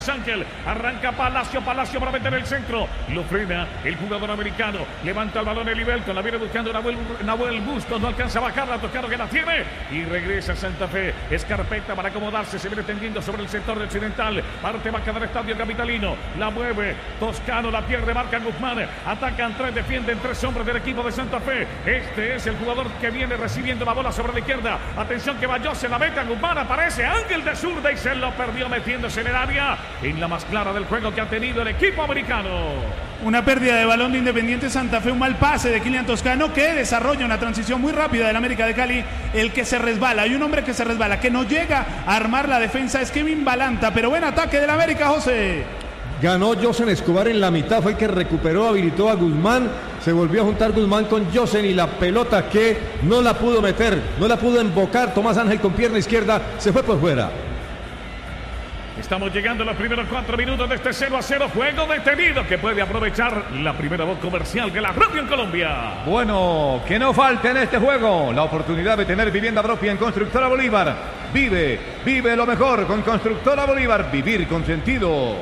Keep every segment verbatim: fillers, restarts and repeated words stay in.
Ángel, arranca Palacio, Palacio para meter el centro, lo frena el jugador americano, levanta el balón el Ibelton, la viene buscando Nahuel, Nahuel Bustos, no alcanza a bajarla, Toscano que la tiene y regresa Santa Fe, es carpeta para acomodarse, se viene tendiendo sobre el sector de occidental, parte baja del estadio capitalino, la mueve Toscano, la pierde, marca Guzmán, atacan tres, defienden tres hombres del equipo de Santa Fe, este es el jugador que viene recibiendo la bola sobre la izquierda, atención que Bayó se la mete a Guzmán, aparece Ángel de zurda y se lo perdió metiéndose en el área, en la más clara del juego que ha tenido el equipo americano. Una pérdida de balón de Independiente Santa Fe, un mal pase de Kylian Toscano que desarrolla una transición muy rápida del América de Cali, el que se resbala, hay un hombre que se resbala, que no llega a armar la defensa, es Kevin Balanta, pero buen ataque del América, José. Ganó Josen Escobar en la mitad, fue el que recuperó, habilitó a Guzmán, se volvió a juntar Guzmán con Josen y la pelota que no la pudo meter, no la pudo embocar Tomás Ángel con pierna izquierda, se fue por fuera. Estamos llegando a los primeros cuatro minutos de este cero a cero, juego detenido que puede aprovechar la primera voz comercial de la radio en Colombia. Bueno, que no falte en este juego la oportunidad de tener vivienda propia en Constructora Bolívar. Vive, vive lo mejor con Constructora Bolívar, vivir con sentido.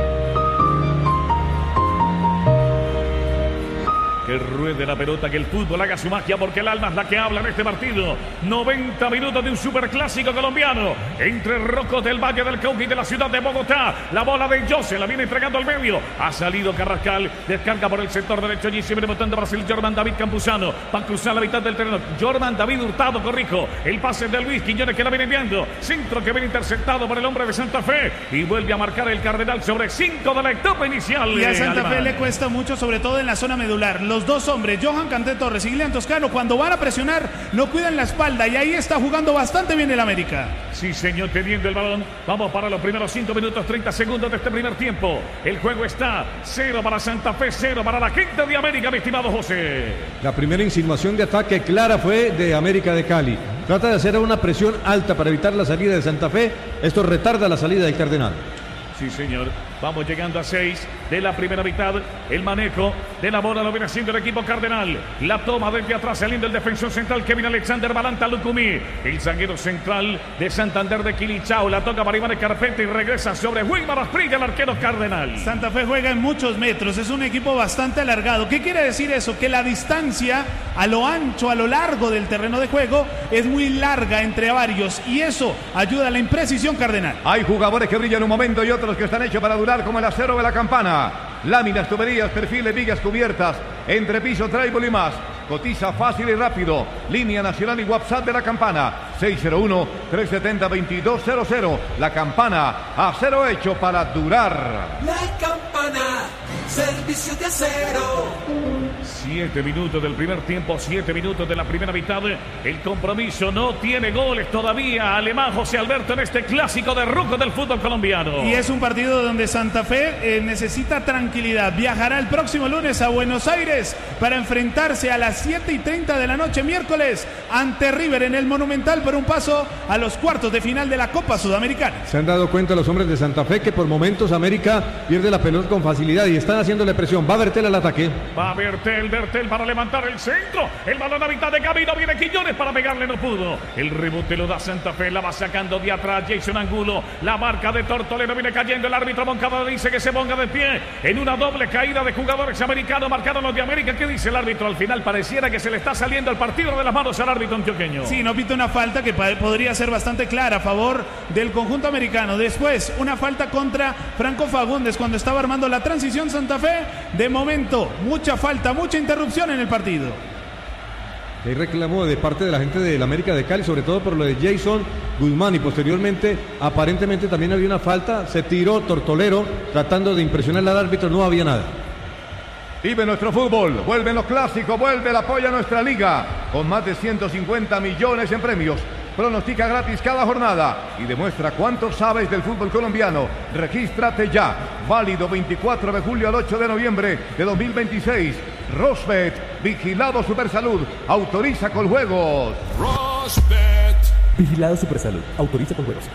Que ruede la pelota, que el fútbol haga su magia, porque el alma es la que habla en este partido. noventa minutos de un superclásico colombiano entre Rocos del Valle del Cauca y de la ciudad de Bogotá. La bola de Jose la viene entregando al medio. Ha salido Carrascal, descarga por el sector derecho. Allí se viene botando Brasil. Jorman David Campuzano va a cruzar la mitad del terreno. Jorman David Hurtado, corrijo. El pase de Luis Quiñones que la viene enviando. Centro que viene interceptado por el hombre de Santa Fe. Y vuelve a marcar el Cardenal sobre cinco de la etapa inicial. Y a Santa Fe le cuesta mucho, sobre todo en la zona medular. Los dos hombres, Johan Canté Torres y Kylian Toscano, cuando van a presionar, no cuidan la espalda y ahí está jugando bastante bien el América. Sí, señor, teniendo el balón. Vamos para los primeros cinco minutos, treinta segundos de este primer tiempo. El juego está cero para Santa Fe, cero para la gente de América, mi estimado José. La primera insinuación de ataque clara fue de América de Cali. Trata de hacer una presión alta para evitar la salida de Santa Fe. Esto retarda la salida del Cardenal. Sí, señor. Vamos llegando a seis de la primera mitad. El manejo de la bola lo viene haciendo el equipo Cardenal. La toma desde atrás saliendo el defensor central Kevin Alexander Balanta Lucumí. El zaguero central de Santander de Quilichao. La toca para Iván Carpeta y regresa sobre Wilmar Asprilla, el arquero Cardenal. Santa Fe juega en muchos metros. Es un equipo bastante alargado. ¿Qué quiere decir eso? Que la distancia a lo ancho, a lo largo del terreno de juego es muy larga entre varios. Y eso ayuda a la imprecisión Cardenal. Hay jugadores que brillan un momento y otros que están hechos para durar, como el acero de la campana. Láminas, tuberías, perfiles, vigas cubiertas, entrepiso, tribal y más. Cotiza fácil y rápido. Línea nacional y WhatsApp de la campana. seis cero uno, tres siete cero, veintidós cero cero. La campana, acero hecho para durar. La campana, servicio de acero. Siete minutos del primer tiempo, siete minutos de la primera mitad. El compromiso no tiene goles todavía. Alemán José Alberto en este clásico de Rocos del fútbol colombiano. Y es un partido donde Santa Fe eh, necesita tranquilidad. Viajará el próximo lunes a Buenos Aires para enfrentarse a las siete y treinta de la noche miércoles ante River en el Monumental por un paso a los cuartos de final de la Copa Sudamericana. Se han dado cuenta los hombres de Santa Fe que por momentos América pierde la pelota con facilidad y están haciéndole presión. Va Bertel al ataque. Va Bertel, Bertel para levantar el centro. El balón a mitad de camino. Viene Quiñones para pegarle, no pudo. El rebote lo da Santa Fe. La va sacando de atrás Jason Angulo. La marca de Tortolero viene cayendo. El árbitro Moncada dice que se ponga de pie en una doble caída de jugadores americanos. Marcaron los de América. ¿Qué dice el árbitro? Al final pareciera que se le está saliendo el partido de las manos al árbitro antioqueño. Sí, no pita una falta que podría ser bastante clara a favor del conjunto americano. Después, una falta contra Franco Fagundes cuando estaba armando la transición Santa Fe. De momento, mucha falta, mucha interrupción en el partido. Hay reclamo de parte de la gente del América de Cali, sobre todo por lo de Jason Guzmán, y posteriormente aparentemente también había una falta, se tiró Tortolero tratando de impresionar al árbitro, no había nada. Vive nuestro fútbol, vuelven los clásicos, vuelve el apoyo a nuestra liga, con más de ciento cincuenta millones en premios. Pronostica gratis cada jornada y demuestra cuánto sabes del fútbol colombiano. Regístrate ya. Válido veinticuatro de julio al ocho de noviembre de dos mil veintiséis. Rosbet, vigilado Supersalud, autoriza con juegos. Rosbet, vigilado Supersalud, autoriza con juegos.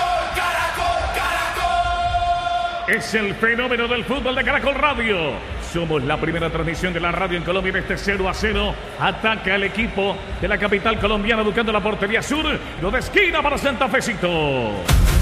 Es el fenómeno del fútbol de Caracol Radio. Somos la primera transmisión de la radio en Colombia en este cero a cero. Ataca el equipo de la capital colombiana buscando la portería sur. Lo de esquina para Santa Fecito.